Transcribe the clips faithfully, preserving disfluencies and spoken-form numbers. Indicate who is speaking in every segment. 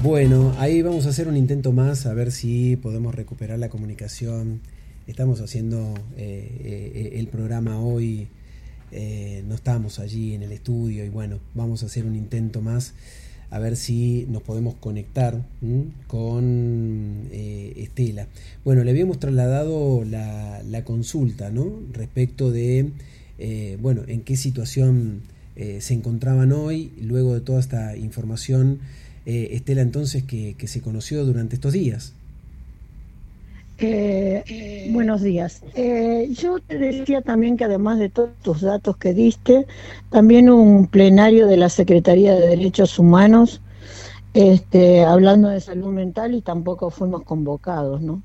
Speaker 1: Bueno, ahí vamos a hacer un intento más, a ver si podemos recuperar la comunicación. Estamos haciendo eh, eh, el programa hoy, eh, no estamos allí en el estudio y bueno, vamos a hacer un intento más, a ver si nos podemos conectar ¿m? con eh, Estela. Bueno, le habíamos trasladado la, la consulta, ¿no? Respecto de, eh, bueno, en qué situación eh, se encontraban hoy, luego de toda esta información, eh, Estela, entonces, que, que se conoció durante estos días.
Speaker 2: Eh, eh, buenos días. Eh, yo te decía también que además de todos tus datos que diste, también un plenario de la Secretaría de Derechos Humanos, este, hablando de salud mental y tampoco fuimos convocados, ¿no?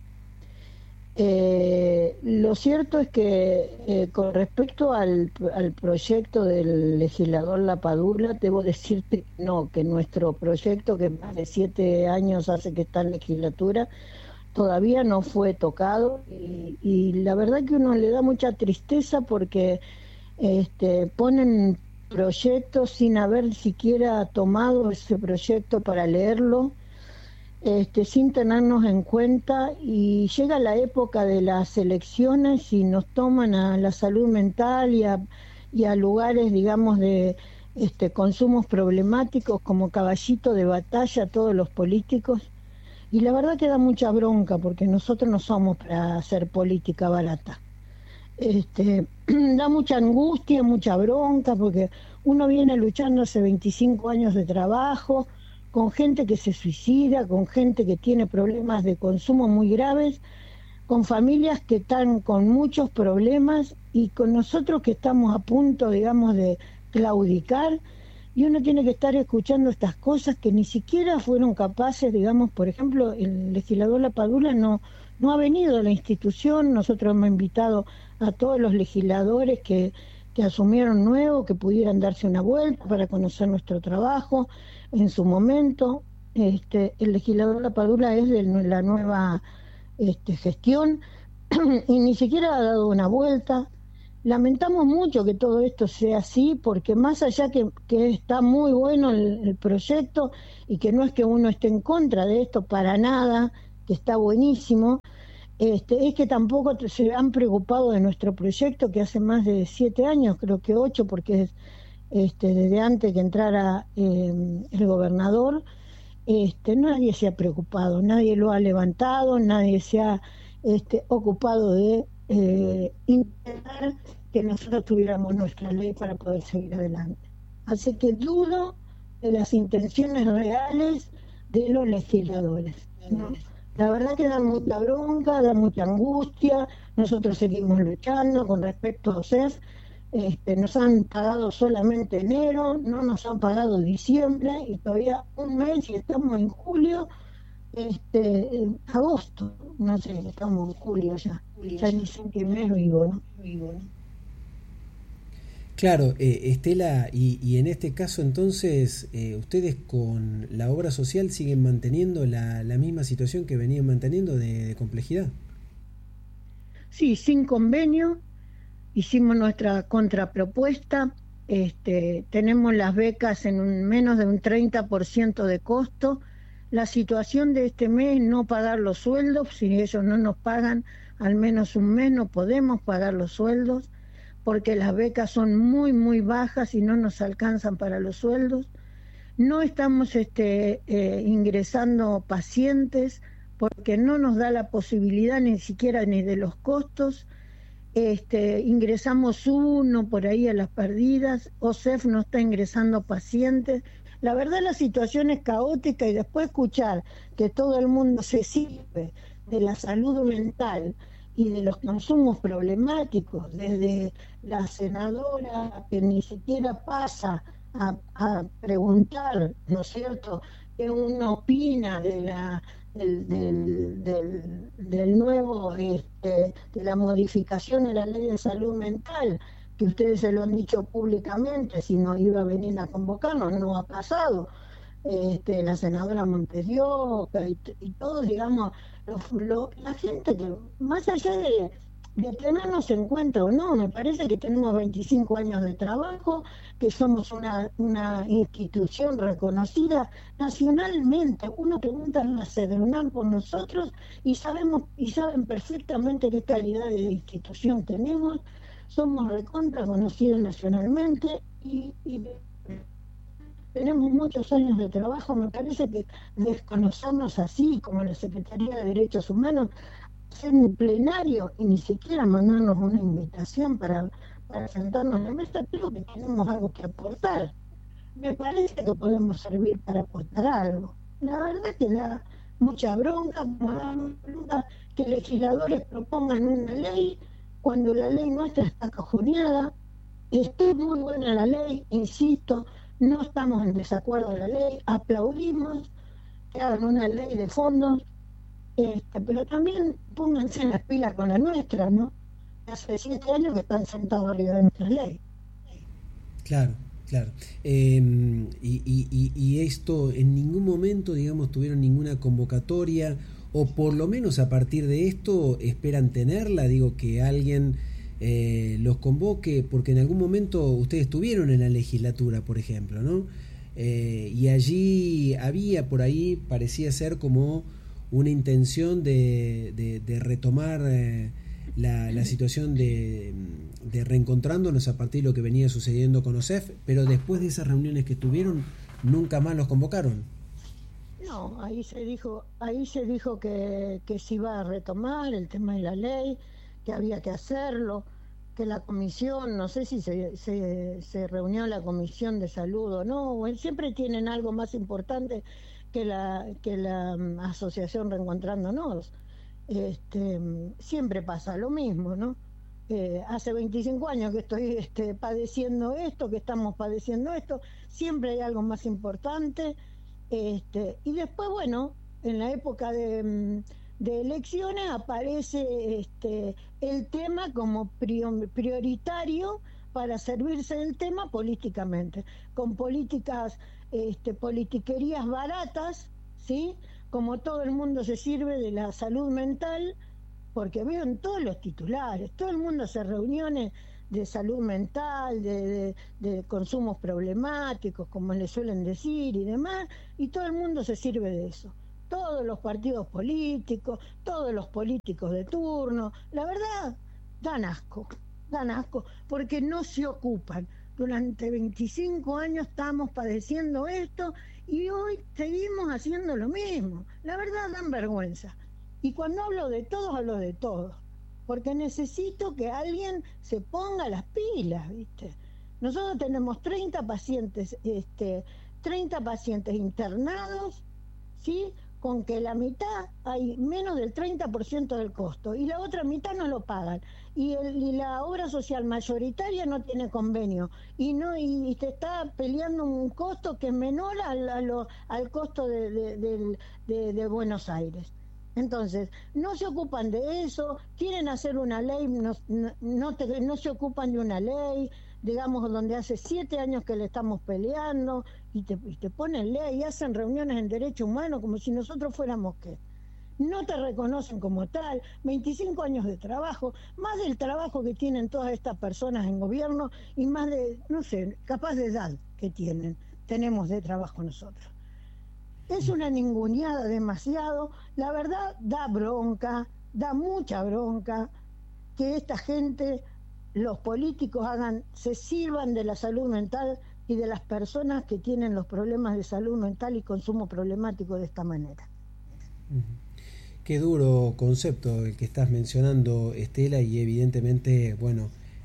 Speaker 2: Eh, lo cierto es que eh, con respecto al, al proyecto del legislador Lapadula, debo decirte que no, que nuestro proyecto, que más de siete años hace que está en legislatura, todavía no fue tocado y, y la verdad que uno le da mucha tristeza porque este, ponen proyectos sin haber siquiera tomado ese proyecto para leerlo, este, sin tenernos en cuenta, y llega la época de las elecciones y nos toman a la salud mental y a, y a lugares, digamos, de este, consumos problemáticos como caballito de batalla a todos los políticos. Y la verdad que da mucha bronca porque nosotros no somos para hacer política barata. Este, da mucha angustia, mucha bronca, porque uno viene luchando hace veinticinco años de trabajo, con gente que se suicida, con gente que tiene problemas de consumo muy graves, con familias que están con muchos problemas y con nosotros que estamos a punto, digamos, de claudicar. Y uno tiene que estar escuchando estas cosas que ni siquiera fueron capaces, digamos, por ejemplo, el legislador Lapadula no, no ha venido a la institución. Nosotros hemos invitado a todos los legisladores que, que asumieron nuevo, que pudieran darse una vuelta para conocer nuestro trabajo en su momento. Este, el legislador Lapadula es de la nueva este, gestión y ni siquiera ha dado una vuelta. Lamentamos mucho que todo esto sea así, porque más allá que, que está muy bueno el, el proyecto y que no es que uno esté en contra de esto para nada, que está buenísimo, este, es que tampoco se han preocupado de nuestro proyecto, que hace más de siete años, creo que ocho, porque es este, desde antes que entrara eh, el gobernador, este, nadie se ha preocupado, nadie lo ha levantado, nadie se ha este, ocupado de eh, intentar que nosotros tuviéramos nuestra ley para poder seguir adelante. Así que dudo de las intenciones reales de los legisladores, ¿no? La verdad que da mucha bronca, da mucha angustia. Nosotros seguimos luchando con respecto a O S E F. Este, nos han pagado solamente enero, no nos han pagado diciembre y todavía un mes y estamos en julio, este, en agosto, no sé, estamos en julio ya, ya ni sé en qué mes vivo, ¿no? Vivo, ¿no?
Speaker 1: Claro, eh, Estela, y, y en este caso entonces, eh, ustedes con la obra social siguen manteniendo la, la misma situación que venían manteniendo de, de complejidad.
Speaker 2: Sí, sin convenio. Hicimos nuestra contrapropuesta, este, tenemos las becas en un, menos de un treinta por ciento de costo. La situación de este mes, no pagar los sueldos, si ellos no nos pagan al menos un mes, no podemos pagar los sueldos, porque las becas son muy, muy bajas y no nos alcanzan para los sueldos. No estamos este, eh, ingresando pacientes, porque no nos da la posibilidad ni siquiera ni de los costos. Este, ingresamos uno por ahí a las perdidas, O S E F no está ingresando pacientes. La verdad la situación es caótica, y después escuchar que todo el mundo se sirve de la salud mental y de los consumos problemáticos, desde la senadora que ni siquiera pasa a, a preguntar, ¿no es cierto?, qué uno opina de la Del, del, del, del nuevo, este, de la modificación de la ley de salud mental, que ustedes se lo han dicho públicamente, si no iba a venir a convocarnos, no ha pasado. Este, la senadora Montes de Oca y, y todos, digamos, lo, lo, la gente que, más allá de, de tenernos en cuenta o no. Me parece que tenemos veinticinco años de trabajo, que somos una, una institución reconocida nacionalmente. Uno pregunta en la CEDERNAM por nosotros y sabemos y saben perfectamente qué calidad de institución tenemos. Somos recontra conocidos nacionalmente y, y tenemos muchos años de trabajo. Me parece que desconocernos así, como la Secretaría de Derechos Humanos, hacer un plenario y ni siquiera mandarnos una invitación para, para sentarnos en la mesa, creo que tenemos algo que aportar. Me parece que podemos servir para aportar algo. La verdad que da mucha bronca, como da bronca que legisladores propongan una ley cuando la ley nuestra está cajoneada. Está muy buena la ley, insisto, no estamos en desacuerdo de la ley, aplaudimos que hagan una ley de fondos, este, pero también pónganse en las pilas con la nuestra, ¿no? Hace siete años que están sentados arriba de nuestra ley.
Speaker 1: Claro, claro. Eh, y, y, y esto en ningún momento, digamos, tuvieron ninguna convocatoria, o por lo menos a partir de esto esperan tenerla, digo, que alguien eh, los convoque, porque en algún momento ustedes estuvieron en la legislatura, por ejemplo, ¿no? Eh, y allí había por ahí, parecía ser como una intención de, de, de retomar eh, la, la situación de, de reencontrándonos a partir de lo que venía sucediendo con O S E F, pero después de esas reuniones que tuvieron, nunca más los convocaron.
Speaker 2: No, ahí se dijo, ahí se dijo que, que se iba a retomar el tema de la ley, que había que hacerlo, que la comisión, no sé si se, se, se reunió la comisión de salud o no, o siempre tienen algo más importante que la, que la um, asociación Reencontrándonos. Este, siempre pasa lo mismo, ¿no? Eh, hace veinticinco años que estoy este, padeciendo esto, que estamos padeciendo esto, siempre hay algo más importante. Este, y después, bueno, en la época de, de elecciones aparece este, el tema como prioritario para servirse del tema políticamente, con políticas, este, politiquerías baratas, ¿sí? Como todo el mundo se sirve de la salud mental, porque veo en todos los titulares, todo el mundo hace reuniones de salud mental, de, de, de consumos problemáticos, como le suelen decir y demás, y todo el mundo se sirve de eso. Todos los partidos políticos, todos los políticos de turno, la verdad, dan asco, dan asco, porque no se ocupan. Durante veinticinco años estamos padeciendo esto y hoy seguimos haciendo lo mismo. La verdad, dan vergüenza. Y cuando hablo de todos, hablo de todos. Porque necesito que alguien se ponga las pilas, ¿viste? Nosotros tenemos treinta pacientes, este, treinta pacientes internados, ¿sí? Con que la mitad hay menos del treinta por ciento del costo y la otra mitad no lo pagan. Y, el, y la obra social mayoritaria no tiene convenio y no y, y te está peleando un costo que es menor al, a lo, al costo de, de, de, de, de Buenos Aires. Entonces, no se ocupan de eso, quieren hacer una ley, no, no, te, no se ocupan de una ley, digamos, donde hace siete años que le estamos peleando, y te, y te ponen ley, y hacen reuniones en derechos humanos como si nosotros fuéramos qué. No te reconocen como tal, veinticinco años de trabajo, más del trabajo que tienen todas estas personas en gobierno, y más de, no sé, capaz de edad que tienen, tenemos de trabajo nosotros. Es una ninguneada demasiado, la verdad da bronca, da mucha bronca que esta gente, los políticos hagan, se sirvan de la salud mental y de las personas que tienen los problemas de salud mental y consumo problemático de esta manera.
Speaker 1: Qué duro concepto el que estás mencionando, Estela, y evidentemente, bueno,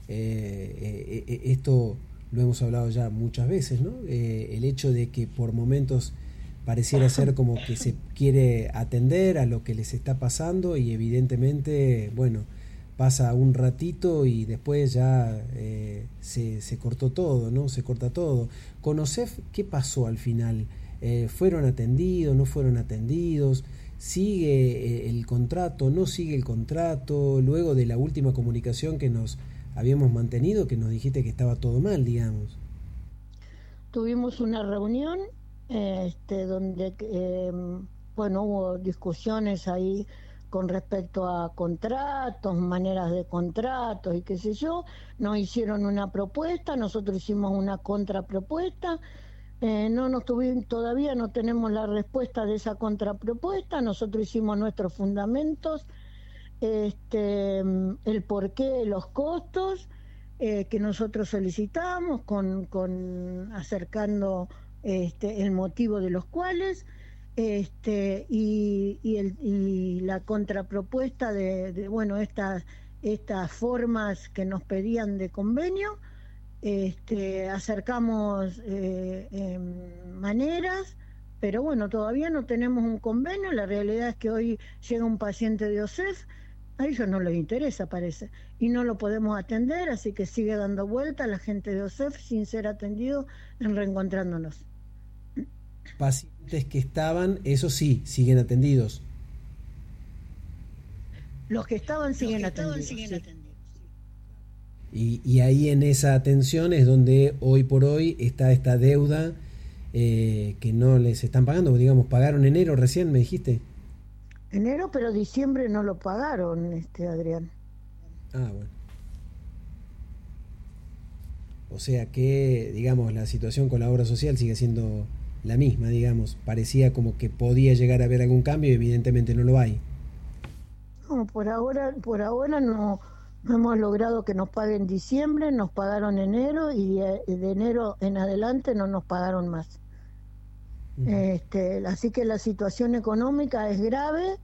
Speaker 1: eh, eh, esto lo hemos hablado ya muchas veces, ¿no? Eh, el hecho de que por momentos pareciera ser como que se quiere atender a lo que les está pasando y evidentemente, bueno, pasa un ratito y después ya eh, se, se cortó todo, ¿no? Se corta todo. Con O S E F, ¿qué pasó al final? Eh, ¿Fueron atendidos? ¿No fueron atendidos? ¿Sigue el contrato? ¿No sigue el contrato? Luego de la última comunicación que nos habíamos mantenido, que nos dijiste que estaba todo mal, digamos.
Speaker 2: Tuvimos una reunión este, donde, eh, bueno, hubo discusiones ahí con respecto a contratos, maneras de contratos y qué sé yo. Nos hicieron una propuesta, nosotros hicimos una contrapropuesta. Eh, no nos tuvimos, todavía no tenemos la respuesta de esa contrapropuesta. Nosotros hicimos nuestros fundamentos, este, el porqué, los costos eh, que nosotros solicitamos, con, con acercando este, el motivo de los cuales, este, y, y, el, y la contrapropuesta de, de bueno, estas, estas formas que nos pedían de convenio. Este, acercamos eh, eh, maneras, pero bueno, todavía no tenemos un convenio. La realidad es que hoy llega un paciente de O S E F, a ellos no les interesa, parece, y no lo podemos atender, así que sigue dando vuelta la gente de O S E F sin ser atendido en Reencontrándonos.
Speaker 1: Pacientes que estaban, eso sí, siguen atendidos.
Speaker 2: Los que estaban siguen
Speaker 3: Los que estaban
Speaker 2: atendidos.
Speaker 3: siguen
Speaker 2: Sí.
Speaker 3: atendidos.
Speaker 1: Y, y ahí en esa atención es donde hoy por hoy está esta deuda eh, que no les están pagando. Digamos, pagaron enero recién, me dijiste.
Speaker 2: Enero, pero diciembre no lo pagaron, este Adrián.
Speaker 1: Ah, bueno. O sea que, digamos, la situación con la obra social sigue siendo la misma, digamos. Parecía como que podía llegar a haber algún cambio y evidentemente no lo hay.
Speaker 2: No, por ahora, por ahora no, no hemos logrado que nos paguen diciembre, nos pagaron enero y de, de enero en adelante no nos pagaron más.
Speaker 1: Uh-huh.
Speaker 2: Este, así que la situación económica es grave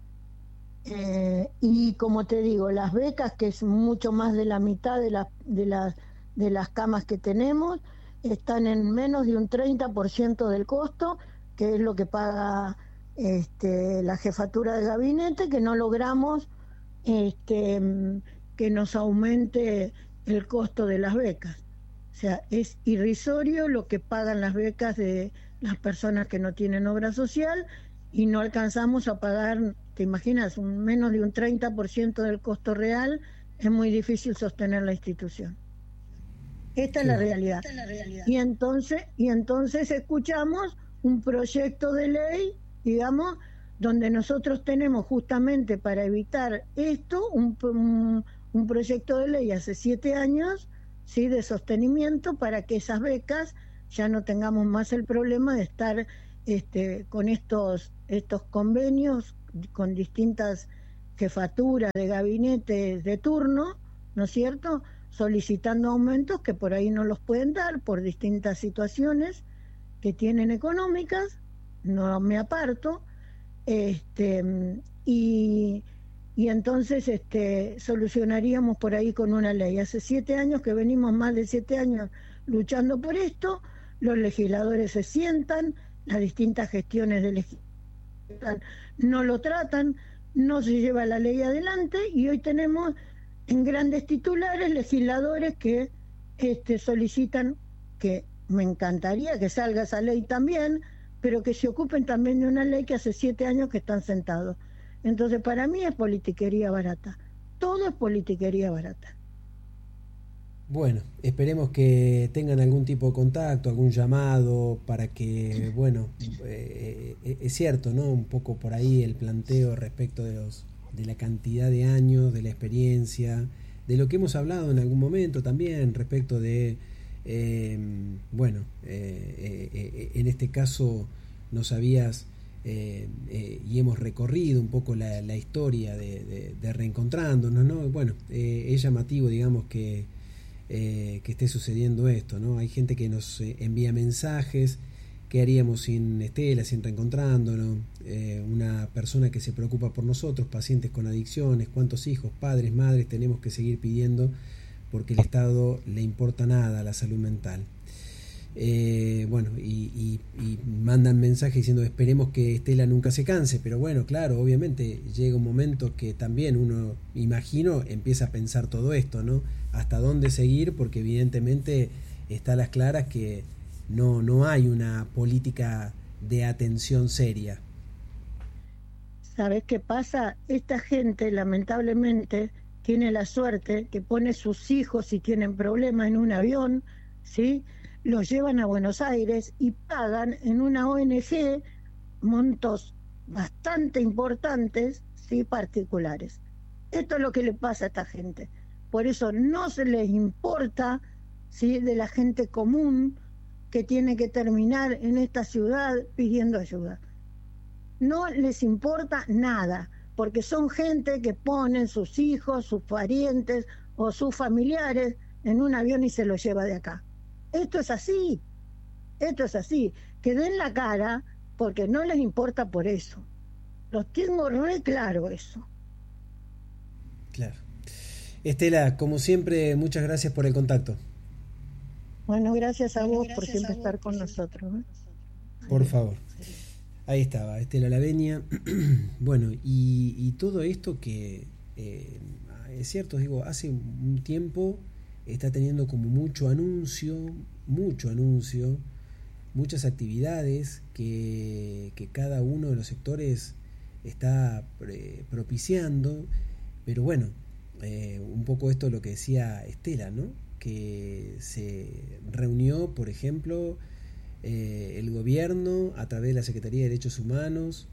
Speaker 2: eh, y como te digo, las becas, que es mucho más de la mitad de, la, de, las, de las camas que tenemos, están en menos de un treinta por ciento del costo, que es lo que paga este, la jefatura de gabinete, que no logramos este, que nos aumente el costo de las becas. O sea, es irrisorio lo que pagan las becas de las personas que no tienen obra social y no alcanzamos a pagar, te imaginas, un, menos de un treinta por ciento del costo real. Es muy difícil sostener la institución. Esta es la realidad.
Speaker 3: Esta es la realidad.
Speaker 2: Y entonces, y entonces escuchamos un proyecto de ley, digamos, donde nosotros tenemos justamente para evitar esto, un, un, un proyecto de ley hace siete años, ¿sí?, de sostenimiento para que esas becas ya no tengamos más el problema de estar este, con estos, estos convenios con distintas jefaturas de gabinetes de turno, ¿no es cierto?, solicitando aumentos que por ahí no los pueden dar por distintas situaciones que tienen económicas, no me aparto, este, y, y entonces este, solucionaríamos por ahí con una ley. Hace siete años que venimos, más de siete años luchando por esto, los legisladores se sientan, las distintas gestiones de legislación no lo tratan, no se lleva la ley adelante y hoy tenemos en grandes titulares legisladores que este, solicitan, que me encantaría que salga esa ley también, pero que se ocupen también de una ley que hace siete años que están sentados. Entonces para mí es politiquería barata, todo es politiquería barata.
Speaker 1: Bueno, esperemos que tengan algún tipo de contacto, algún llamado para que, bueno, eh, eh, es cierto, ¿no? Un poco por ahí el planteo respecto de los de la cantidad de años, de la experiencia, de lo que hemos hablado en algún momento también respecto de, eh, bueno, eh, eh, en este caso nos habías eh, eh, y hemos recorrido un poco la, la historia de, de, de Reencontrándonos, ¿no? Bueno, eh, es llamativo, digamos, que, eh, que esté sucediendo esto, ¿no? Hay gente que nos envía mensajes. ¿Qué haríamos sin Estela, sin Reencontrándonos? Eh, una persona que se preocupa por nosotros, pacientes con adicciones, cuántos hijos, padres, madres tenemos que seguir pidiendo porque el Estado le importa nada a la salud mental. Eh, bueno, y, y, y mandan mensajes diciendo esperemos que Estela nunca se canse, pero bueno, claro, obviamente llega un momento que también uno, imagino, empieza a pensar todo esto, ¿no? Hasta dónde seguir, porque evidentemente está a las claras que No, no hay una política de atención seria.
Speaker 2: ¿Sabes qué pasa? Esta gente, lamentablemente, tiene la suerte que pone sus hijos, si tienen problemas, en un avión, ¿sí?, los llevan a Buenos Aires y pagan en una O N G montos bastante importantes, ¿sí? Particulares. Esto es lo que le pasa a esta gente. Por eso no se les importa, ¿sí? De la gente común que tiene que terminar en esta ciudad pidiendo ayuda. No les importa nada, porque son gente que ponen sus hijos, sus parientes o sus familiares en un avión y se los lleva de acá. Esto es así, esto es así. Que den la cara porque no les importa por eso. Los tengo re claro eso.
Speaker 1: Claro. Estela, como siempre, muchas gracias por el contacto.
Speaker 2: Bueno, gracias a
Speaker 3: Bueno,
Speaker 2: vos
Speaker 3: gracias
Speaker 2: por siempre
Speaker 3: a vos
Speaker 2: estar
Speaker 3: por
Speaker 2: con
Speaker 3: siempre
Speaker 2: nosotros. ¿eh?
Speaker 1: Por favor. Ahí estaba, Estela Laveña. Bueno, y, y todo esto que eh, es cierto, digo, hace un tiempo está teniendo como mucho anuncio, mucho anuncio, muchas actividades que, que cada uno de los sectores está eh, propiciando, pero bueno, eh, un poco esto es lo que decía Estela, ¿no? Que se reunió, por ejemplo, eh, el gobierno a través de la Secretaría de Derechos Humanos,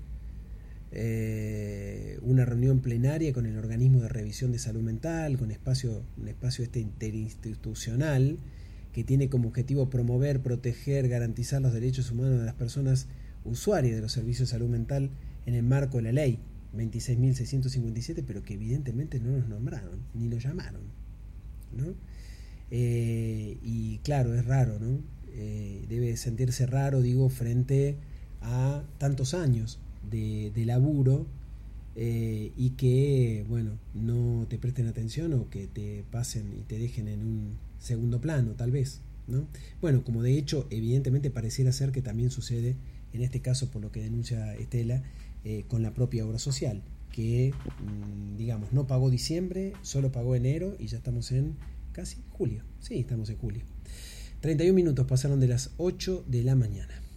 Speaker 1: eh, una reunión plenaria con el organismo de revisión de salud mental, con espacio, un espacio este interinstitucional que tiene como objetivo promover, proteger, garantizar los derechos humanos de las personas usuarias de los servicios de salud mental en el marco de la ley veintiséis mil seiscientos cincuenta y siete, pero que evidentemente no nos nombraron, ni nos llamaron, ¿no? Eh, y claro, es raro, ¿no? Eh, debe sentirse raro, digo, frente a tantos años de, de laburo eh, y que, bueno, no te presten atención o que te pasen y te dejen en un segundo plano, tal vez, ¿no? Bueno, como de hecho, evidentemente pareciera ser que también sucede en este caso, por lo que denuncia Estela, eh, con la propia obra social, que, mmm, digamos, no pagó diciembre, solo pagó enero y ya estamos en casi julio. Sí, estamos en julio. treinta y un minutos pasaron de las ocho de la mañana.